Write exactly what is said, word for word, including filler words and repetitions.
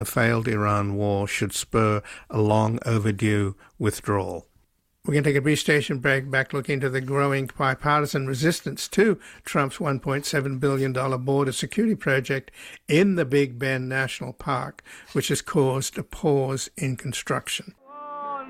The failed Iran war should spur a long overdue withdrawal. We're going to take a brief station break, back looking into the growing bipartisan resistance to Trump's one point seven billion dollars border security project in the Big Bend National Park, which has caused a pause in construction.